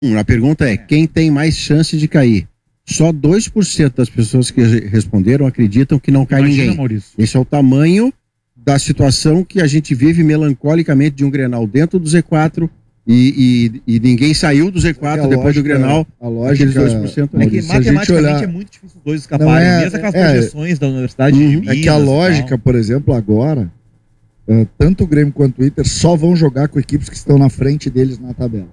A pergunta é, quem tem mais chance de cair? Só 2% das pessoas que responderam acreditam que não cai ninguém. Maurício. Esse é o tamanho da situação que a gente vive melancolicamente de um Grenal dentro do Z4 e ninguém saiu do Z4 depois do Grenal. A lógica, aqueles 2%. É que matematicamente é muito difícil os dois escaparem, mesmo aquelas projeções da Universidade de Minas. É que a lógica, por exemplo, agora, tanto o Grêmio quanto o Inter só vão jogar com equipes que estão na frente deles na tabela.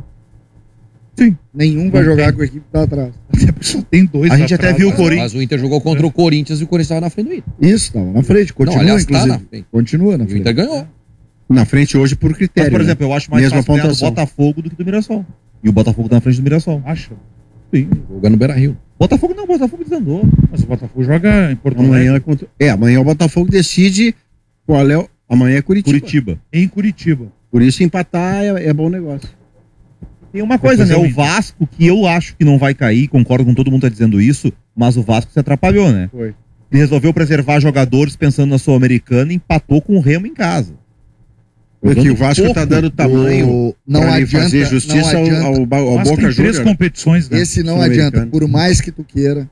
Sim. Nenhum vai jogar com a equipe que está atrás. Até porque só tem dois. A gente até viu o Corinthians. Mas o Inter jogou contra o Corinthians e o Corinthians estava na frente do Inter. Isso, estava na frente. Continua, aliás, inclusive. tá na frente. Continua na E o frente. Inter ganhou. Na frente hoje por critério. Mas, por exemplo, eu acho mais Mesma fácil ganhar do pontuação. Botafogo do que do Mirassol. E o Botafogo tá na frente do Mirassol. Acha? Sim. Jogando no Beira-Rio. Botafogo não, o Botafogo desandou. Mas o Botafogo joga em Porto Amanhã Alegre. amanhã o Botafogo decide qual é. Amanhã é Curitiba. Em Curitiba. Por isso empatar é bom negócio. Tem uma coisa, né? O Vasco, que eu acho que não vai cair, concordo com todo mundo que tá dizendo isso, mas o Vasco se atrapalhou, né? Foi. Ele resolveu preservar jogadores pensando na Sul-Americana e empatou com o Remo em casa. Porque o Vasco tá dando tamanho não pra ele adianta, fazer justiça não adianta. ao Mas Boca tem 3 Juniors. competições, né? Esse não Sul-Americano. adianta. Por mais que tu queira,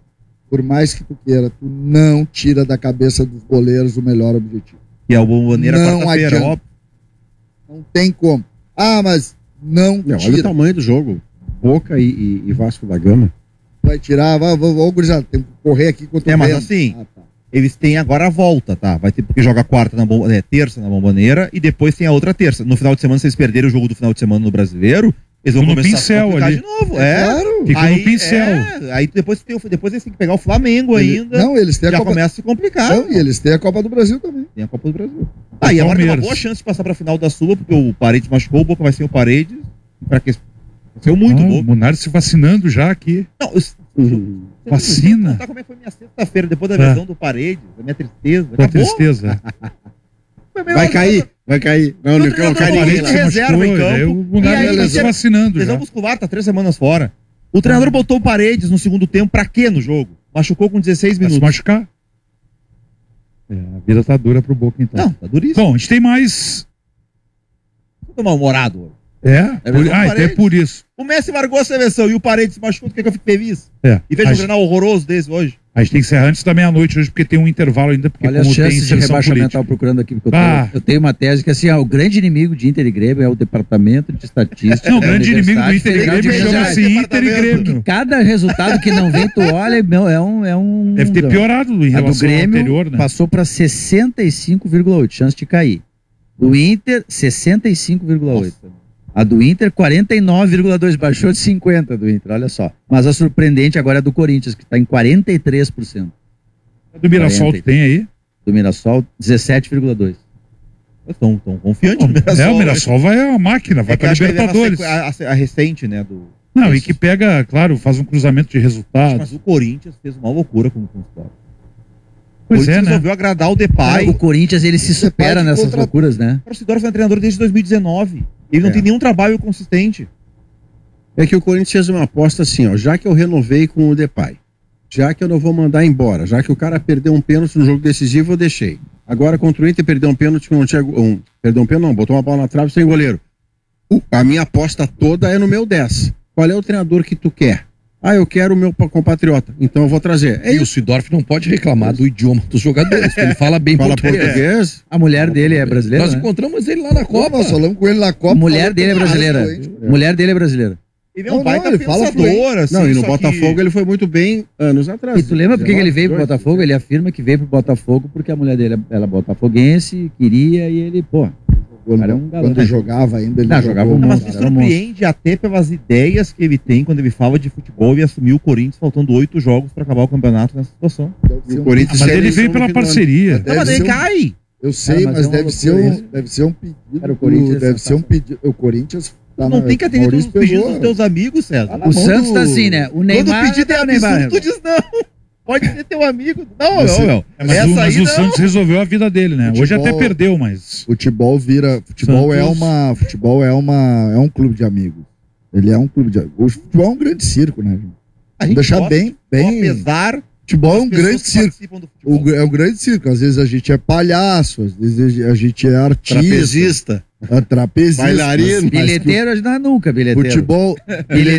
tu não tira da cabeça dos goleiros o melhor objetivo. E é o Bomboneira Não quarta-feira, adianta. óbvio. Não tem como. Ah, mas não Olha o tira. tamanho do jogo. Boca e Vasco da Gama. Vai tirar, vai, gurizada, tem que correr aqui contra o Mas Remo. assim, Tá. eles têm agora a volta, tá? Vai ter porque joga terça na Bomboneira e depois tem a outra terça. No final de semana, se eles perderem o jogo do final de semana no Brasileiro, eles vão No começar pincel a complicar ali. de novo. Claro. Fica no pincel. Aí depois eles têm que pegar o Flamengo ainda. Não, eles têm a já Copa. começa a se complicar. Não, e eles têm a Copa do Brasil também. Tem a Copa do Brasil. E agora tem uma Palmeiras. boa chance de passar pra final da Sula, porque o Paredes machucou, o Boca vai ser o Paredes. Cresceu muito, O Boca. Munari se vacinando já aqui. Não, Vacina. Contar como é que foi minha sexta-feira, depois da lesão do Paredes, da minha tristeza. Com Acabou. tristeza. Foi meio Vai cair. Não, E o não treinador cai botou ninguém ele lá. de reserva em campo. Aí o Munari E aí, tá se vacinando lesão já. muscular, tá 3 semanas fora. O treinador botou o Paredes no segundo tempo, pra quê no jogo? Machucou com 16 Vai se minutos. machucar? A vida tá dura pro Boca, então. Não, tá duríssimo. Bom, a gente tem mais... Tô mal-humorado hoje. É? mesmo o Então é Paredes. por isso. O Messi largou a seleção e o Paredes se machucou, por que eu fico feliz? E veja A um gente- Grenal horroroso desse hoje. A gente tem que encerrar antes da meia-noite hoje, porque tem um intervalo ainda, porque Olha as como tem chances de seleção rebaixamento, política. eu procurando aqui, porque Ah. eu tenho uma tese que assim, o grande inimigo de Inter e Grêmio é o departamento de estatística. Não, o da grande inimigo do Universidade Inter e Federal de Grêmio Minas chama-se Gerais. Inter e Grêmio. Cada resultado que não vem, tu olha, meu, é um... Deve ter piorado em A do relação ao Grêmio anterior, né? passou para 65,8, chance de cair. Do Inter, 65,8. A do Inter, 49,2, baixou de 50 do Inter, olha só. Mas a surpreendente agora é a do Corinthians, que está em 43%. A do Mirassol tu tem aí? Do Mirassol, 17,2. Estão confiantes no Mirassol. O Mirassol vai a máquina, vai É que pra acho que ele leva Libertadores. a recente, né? Não, e que pega, claro, faz um cruzamento de resultados. Mas o Corinthians fez uma loucura com o Sport. O Pois Corinthians é, né? resolveu agradar o Depay. O Corinthians, ele se supera nessas loucuras, né? O Sidoro foi treinador desde 2019. Ele não tem nenhum trabalho consistente. É que o Corinthians fez uma aposta assim, ó, já que eu renovei com o Depay, já que eu não vou mandar embora, já que o cara perdeu um pênalti no jogo decisivo, eu deixei. Agora contra o Inter perdeu um pênalti, perdeu um pênalti, não, botou uma bola na trave sem goleiro. A minha aposta toda é no meu 10. Qual é o treinador que tu quer? Ah, eu quero o meu compatriota, então eu vou trazer. E o Sidorf não pode reclamar do idioma dos jogadores, porque ele fala bem português. A mulher dele é brasileira, Nós né? encontramos ele lá na Copa. Nós falamos com ele na Copa. A mulher dele é brasileira. Mulher dele é brasileira. Ele é um baita pensador, assim. Não, e no só Botafogo ele foi muito bem anos atrás. E tu lembra por que ele veio pro Botafogo? Ele afirma que veio pro Botafogo porque a mulher dele ela é botafoguense, queria, e ele, pô, o cara é um galã. Quando jogava ainda, ele Não, jogava um Mas monstro, me era um surpreende até pelas ideias que ele tem quando ele fala de futebol e assumiu o Corinthians faltando 8 jogos pra acabar o campeonato nessa situação. O Corinthians Mas ele veio pela parceria. Não, mas ele cai. Eu sei, mas mas é uma deve ser um pedido. Cara, o Corinthians deve ser um pedido. O Corinthians Não tem que atender todos os pedidos dos teus amigos, César. O Santos tá assim, né? O Neymar... Quando o pedido é o Neymar, absurdo, tu diz não. Pode ser teu amigo. Não, Mas não. Mas o Santos resolveu a vida dele, né? Hoje até perdeu, mas... Futebol é um clube de amigos. Ele é um clube de amigos. O futebol é um grande circo, né, gente? A gente Deixar gosta bem... apesar... Futebol é das um pessoas grande que circo. participam do futebol. É um grande circo. Às vezes a gente é palhaço, às vezes a gente é artista. Trapezista. Trapezista. Bailarino. mas que o Bilheteiro, não é nunca bilheteiro. Futebol,